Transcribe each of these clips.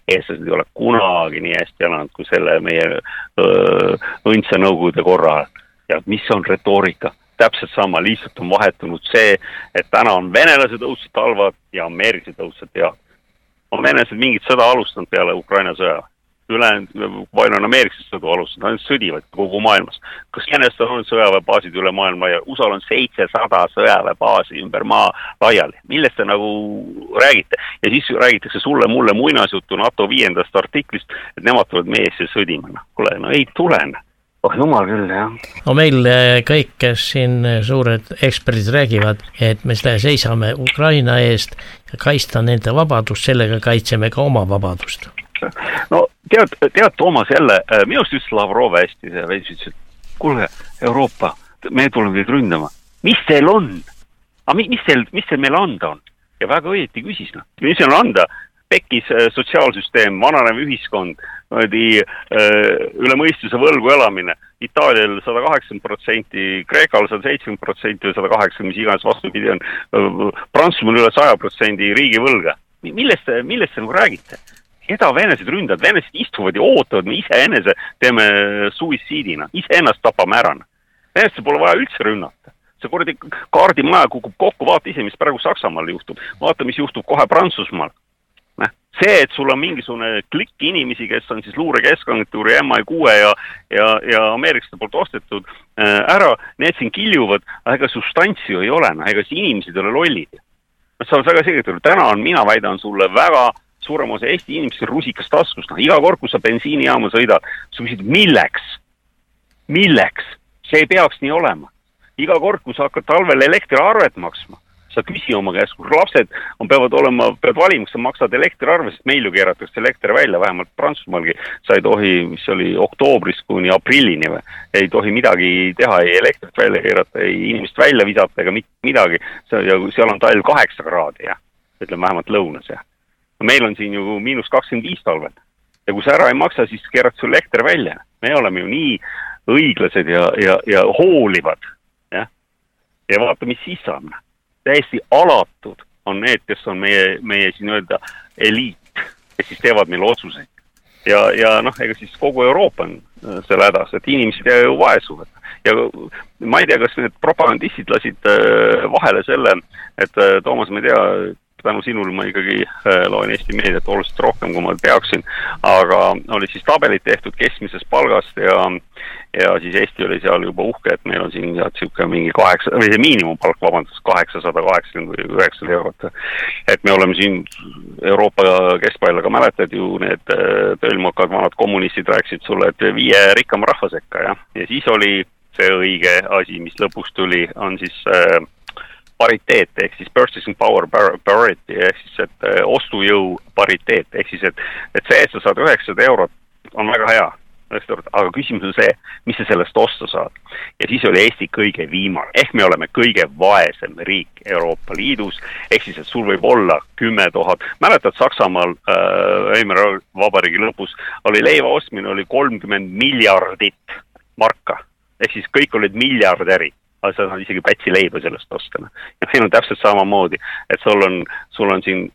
eestlased ei ole kunagi nii hästi elanud kui selle meie õndsa nõukogude korra. Ja mis on retoorika? Täpselt sama, lihtsalt on vahetunud see, et täna on venelased õudselt halvad ja ameeriklased õudselt head. On venelased mingit sõda alustanud peale Ukraina sõja. Palju on ameeriklased sõdu alustanud, nad sõdivad kogu maailmas. Kas venelastel on sõjaväebaasid üle maailma ja USA on 700 sõjaväebaasi ümber maa laiali? Millest te nagu räägite? Ja siis räägitakse sulle mulle muinasjutu NATO 5. artiklist, et nemad tulevad meie ees sõdima. Kuule, no ei tulene. Oh jumal küll, jah. No meil kõik, kes siin suured eksperdid räägivad, et me seisame Ukraina eest ja kaitsta nende vabadust, sellega kaitseme ka oma vabadust. No tead Toomas jälle, minust ütles Lavrov hästi, see ütles, et kuule Euroopa, me tuleme teid ründama. Mis teil on? Mis teil meil anda on? Ja väga õieti küsis, mis teil anda? Pekkis sotsiaalsüsteem, vananev ühiskond, üle mõistuse võlgu elamine, Itaalial 180%, Kreekal 170% või 180%, mis iganes vastupidi on, Prantsusmaal üle 100% riigi võlga. Millest te nagu räägite? Keda venelased ründavad? Venelased istuvad ja ootavad, me iseenese teeme suitsiidina, iseennast tapame ära. Venelased pole vaja üldse rünnata. See kordi kaardimaja kukub kokku, vaata ise, mis praegu Saksamaal juhtub. Vaata, mis juhtub kohe Prantsusmaal. See, et sul on mingisugune klikk inimesi, kes on siis luure keskagentuuri MI6 ja ameeriklaste poolt ostetud ära, need siin kiljuvad, aga ega substantsi ju ei ole, ega siis inimesed ei ole lollid. Nad saavad väga selgelt, täna on, mina väidan sulle väga suurem osa Eesti inimesed rusikas taskus. Iga kord, kui sa bensiinijaama sõidad, sa küsid, milleks? See ei peaks nii olema. Iga kord, kui sa hakkad talvel elektriarvet maksma, sa küsi oma käest, kus lapsed peavad valima, sa maksad elektriarve, sest meil ju keeratakse elekter välja, vähemalt Prantsusmaalgi sa ei tohi, mis oli oktoobris kuni aprillini või, ei tohi midagi teha, ei elektrit välja keerata, ei inimest välja visata ega midagi, ja seal on talv 8 kraadi, ja ütleme vähemalt lõunas. Ja. Meil on siin ju -25 talvel, ja kui sa ära ei maksa, siis keerad sul elekter välja. Me oleme ju nii õiglased ja hoolivad, ja vaata, mis siis on. Täiesti alatud on need, kes on meie siin öelda eliit, kes siis teevad meil otsuseid. Ja ega siis kogu Euroopa on selle hädas, et inimesed ju vaesuvad. Ja ma ei tea, kas need propagandistid lasid vahele selle, et Toomas, ma ei tea, tänu sinul ma ikkagi loen Eesti meediat oluliselt rohkem, kui ma peaksin, aga oli siis tabelit tehtud keskmisest palgast ja siis Eesti oli seal juba uhke, et meil on siin mingi miinimumpalk, 880 või 900 eurot. Et me oleme siin Euroopa keskpailla ka mäletad ju need tõlmokad vanad kommunistid rääkisid sulle, et 5 rikkama rahva sekka, ja siis oli see õige asi, mis lõpuks tuli, on siis pariteet, ehk siis purchasing power parity, ehk siis et ostujõu pariteet, ehk siis et see, et sa saad 900 eurot, on väga hea, aga küsimus on see, mis sa sellest osta saad. Ja siis oli Eesti kõige viimane, ehk me oleme kõige vaesem riik Euroopa Liidus, ehk siis, et sul võib olla 10 000, mäletad Saksamaal Weimari vabariigi lõpus, oli leiva ostmine, oli 30 miljardit marka, ehk siis kõik olid miljardärid. Sa saad isegi pätsi leiba sellest ostena. Ja meil on täpselt samamoodi, et sul on siin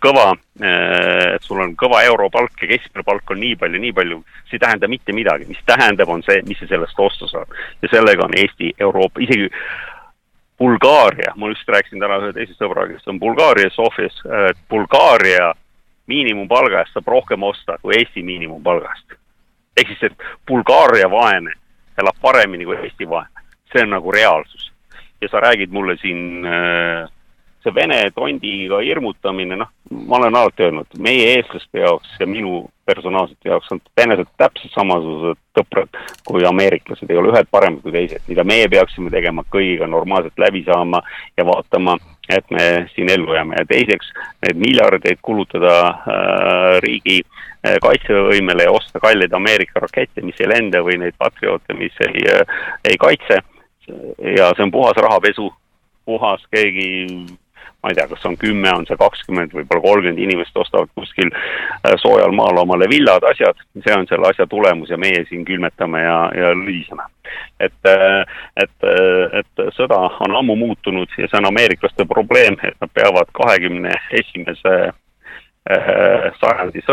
kõva europalk ja keskmine palk on nii palju, see ei tähenda mitte midagi. Mis tähendab on see, mis sa sellest osta saad. Ja sellega on Eesti, Euroopa, isegi Bulgaaria, ma just rääkisin täna ühe teise sõbra, kes on Bulgaaria Sofias, Bulgaaria miinimumpalga eest saab rohkem osta kui Eesti miinimumpalgast. Ehk siis, et Bulgaaria vaene elab paremini kui Eesti vaene. See on nagu reaalsus. Ja sa räägid mulle siin see Vene tondiga hirmutamine, ma olen alati öelnud, meie eestlaste jaoks ja minu personaalsete jaoks on venelased täpselt samasugused tõprad kui ameeriklased, ei ole ühed paremad kui teised, mida meie peaksime tegema kõigiga normaalselt läbi saama ja vaatama, et me siin ellu jääme. Ja teiseks, need miljardeid kulutada riigi kaitsevõimele ja osta kallid Ameerika rakette, mis ei lenda või neid patrioote, mis ei kaitse. Ja see on puhas rahapesu, puhas keegi, ma ei tea, kas on 10, on see 20 või 30 inimest ostavad kuskil soojal maal omale villad, asjad. See on selle asja tulemus ja meie siin külmetame ja lüüsame. Et sõda on ammu muutunud ja see on ameeriklaste probleem, et nad peavad 21. sajandi